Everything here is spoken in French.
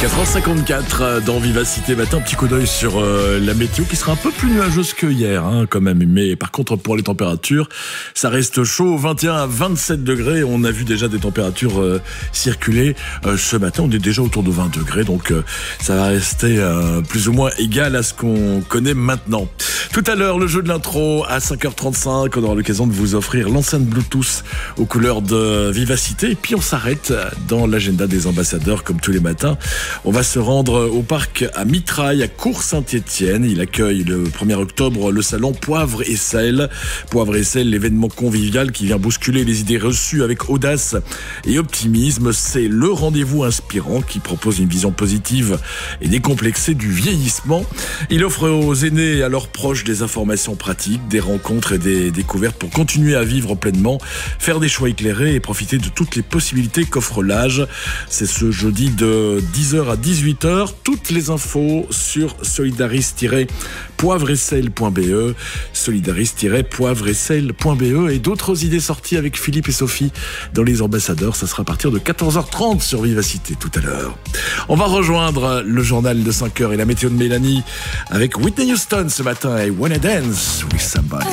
4h54 dans Vivacité Matin, un petit coup d'œil sur la météo qui sera un peu plus nuageuse que hier quand même, mais par contre pour les températures ça reste chaud, 21 à 27 degrés, on a vu déjà des températures circuler ce matin, on est déjà autour de 20 degrés, donc ça va rester plus ou moins égal à ce qu'on connaît maintenant. Tout à l'heure, le jeu de l'intro à 5h35, on aura l'occasion de vous offrir l'enceinte Bluetooth aux couleurs de Vivacité, et puis on s'arrête dans l'agenda des ambassadeurs comme tous les matins. On va se rendre au parc à Mitraille, à Cours-Saint-Étienne. Il accueille le 1er octobre le salon Poivre et Sel. Poivre et Sel, l'événement convivial qui vient bousculer les idées reçues avec audace et optimisme. C'est le rendez-vous inspirant qui propose une vision positive et décomplexée du vieillissement. Il offre aux aînés et à leurs proches des informations pratiques, des rencontres et des découvertes pour continuer à vivre pleinement, faire des choix éclairés et profiter de toutes les possibilités qu'offre l'âge. C'est ce jeudi de 10h à 18h. Toutes les infos sur solidaris-poivre-et-sel.be, solidaris-poivre-et-sel.be, et d'autres idées sorties avec Philippe et Sophie dans les ambassadeurs. Ça sera à partir de 14h30 sur Vivacité tout à l'heure. On va rejoindre le journal de 5h et la météo de Mélanie avec Whitney Houston ce matin et Wanna Dance with Somebody.